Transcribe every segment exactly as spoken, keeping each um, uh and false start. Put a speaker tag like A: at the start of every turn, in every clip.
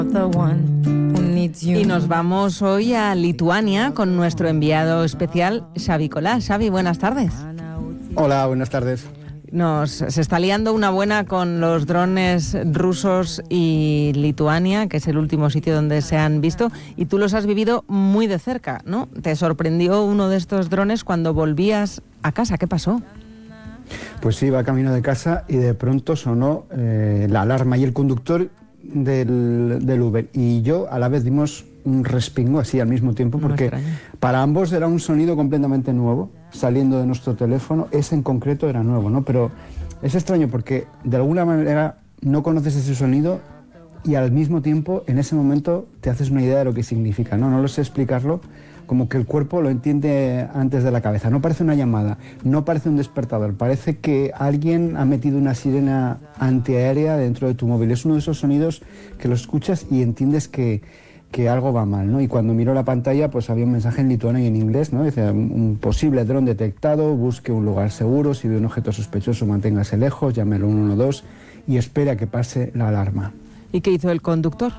A: Y nos vamos hoy a Lituania con nuestro enviado especial, Xavi Colà. Xavi, buenas tardes.
B: Hola, buenas tardes.
A: Nos, se está liando una buena con los drones rusos y Lituania, que es el último sitio donde se han visto, y tú los has vivido muy de cerca, ¿no? ¿Te sorprendió uno de estos drones cuando volvías a casa? ¿Qué pasó?
B: Pues sí, iba camino de casa y de pronto sonó eh, la alarma y el conductor del, del Uber y yo a la vez dimos un respingo así al mismo tiempo, porque para ambos era un sonido completamente nuevo saliendo de nuestro teléfono. Ese en concreto era nuevo, ¿no? Pero es extraño porque de alguna manera no conoces ese sonido y al mismo tiempo en ese momento te haces una idea de lo que significa, ¿no? No lo sé explicarlo, como que el cuerpo lo entiende antes de la cabeza. No parece una llamada, no parece un despertador, parece que alguien ha metido una sirena antiaérea dentro de tu móvil. Es uno de esos sonidos que lo escuchas y entiendes que, que algo va mal, ¿no? Y cuando miro la pantalla, pues había un mensaje en lituano y en inglés, ¿no? Dice, un posible dron detectado, busque un lugar seguro, si ve un objeto sospechoso, manténgase lejos, llame al uno uno dos y espere a que pase la alarma.
A: ¿Y qué hizo el conductor?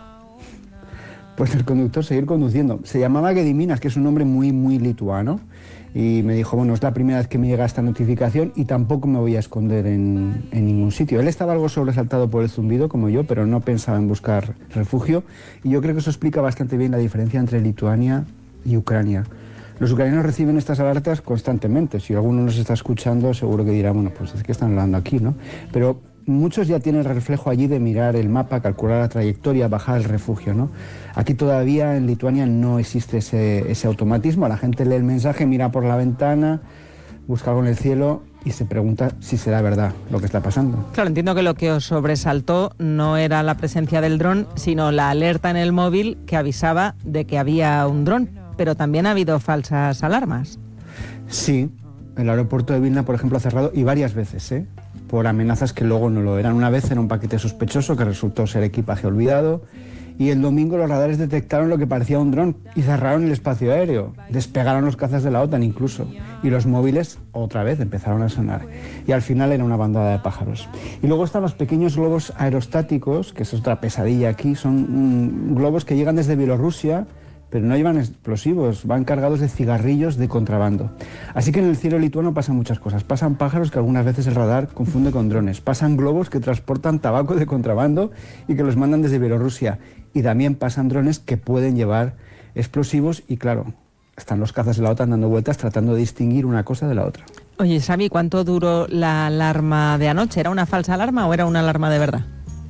B: Pues el conductor seguir conduciendo. Se llamaba Gediminas, que es un nombre muy, muy lituano, y me dijo, bueno, es la primera vez que me llega esta notificación y tampoco me voy a esconder en, en ningún sitio. Él estaba algo sobresaltado por el zumbido, como yo, pero no pensaba en buscar refugio, y yo creo que eso explica bastante bien la diferencia entre Lituania y Ucrania. Los ucranianos reciben estas alertas constantemente. Si alguno nos está escuchando, seguro que dirá, bueno, pues es que están hablando aquí, ¿no? Pero muchos ya tienen el reflejo allí de mirar el mapa, calcular la trayectoria, bajar el refugio, ¿no? Aquí todavía en Lituania no existe ese, ese automatismo. La gente lee el mensaje, mira por la ventana, busca algo en el cielo y se pregunta si será verdad lo que está pasando.
A: Claro, entiendo que lo que os sobresaltó no era la presencia del dron, sino la alerta en el móvil que avisaba de que había un dron, pero también ha habido falsas alarmas.
B: Sí, el aeropuerto de Vilna, por ejemplo, ha cerrado, y varias veces, ¿eh? por amenazas que luego no lo eran. Una vez era un paquete sospechoso que resultó ser equipaje olvidado, y el domingo los radares detectaron lo que parecía un dron y cerraron el espacio aéreo. Despegaron los cazas de la OTAN incluso, y los móviles otra vez empezaron a sonar. Y al final era una bandada de pájaros. Y luego están los pequeños globos aerostáticos, que es otra pesadilla aquí. Son mm, globos que llegan desde Bielorrusia, pero no llevan explosivos, van cargados de cigarrillos de contrabando. Así que en el cielo lituano pasan muchas cosas. Pasan pájaros que algunas veces el radar confunde con drones. Pasan globos que transportan tabaco de contrabando y que los mandan desde Bielorrusia. Y también pasan drones que pueden llevar explosivos y, claro, están los cazas de la OTAN dando vueltas tratando de distinguir una cosa de la otra.
A: Oye, Xavi, ¿cuánto duró la alarma de anoche? ¿Era una falsa alarma o era una alarma de verdad?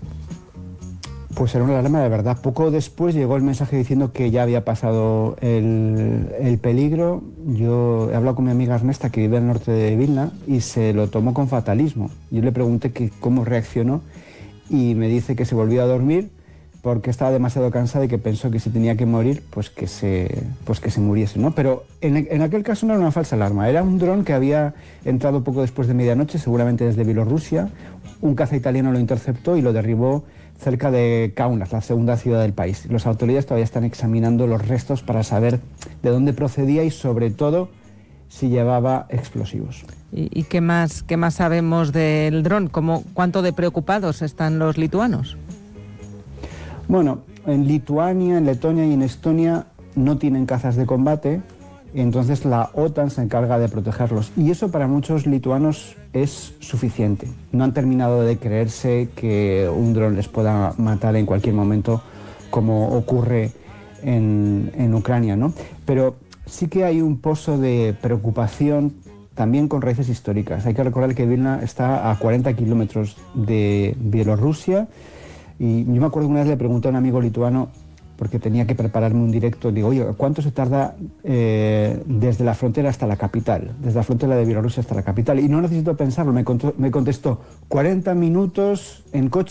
B: Pues era una alarma de verdad. Poco después llegó el mensaje diciendo que ya había pasado el, el peligro. Yo he hablado con mi amiga Ernesto, que vive al norte de Vilna, y se lo tomó con fatalismo. Yo le pregunté que cómo reaccionó y me dice que se volvió a dormir porque estaba demasiado cansada y que pensó que si tenía que morir, pues que se, pues que se muriese, ¿no? Pero en, en aquel caso no era una falsa alarma. Era un dron que había entrado poco después de medianoche, seguramente desde Bielorrusia. Un caza italiano lo interceptó y lo derribó cerca de Kaunas, la segunda ciudad del país. Las autoridades todavía están examinando los restos para saber de dónde procedía y, sobre todo, si llevaba explosivos.
A: ¿Y, y qué más, qué más sabemos del dron? ¿Cómo, ¿Cuánto de preocupados están los lituanos?
B: Bueno, en Lituania, en Letonia y en Estonia no tienen cazas de combate, entonces la OTAN se encarga de protegerlos. Y eso para muchos lituanos es suficiente. No han terminado de creerse que un dron les pueda matar en cualquier momento, como ocurre en, en Ucrania, ¿no? Pero sí que hay un pozo de preocupación también con raíces históricas. Hay que recordar que Vilna está a cuarenta kilómetros de Bielorrusia, y yo me acuerdo que una vez le pregunté a un amigo lituano, porque tenía que prepararme un directo, digo, oye, ¿cuánto se tarda eh, desde la frontera hasta la capital? Desde la frontera de Bielorrusia hasta la capital. Y no necesito pensarlo, me contestó, me contestó cuarenta minutos en coche